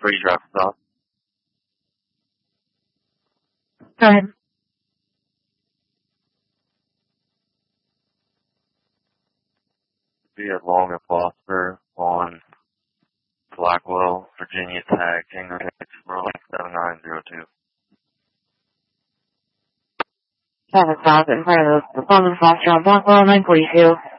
Free traffic stop. Go ahead. Be at Long and Foster on Blackwell, Virginia, tag Tango 7902. Traffic stop in front of the Long and Foster on Blackwell 942.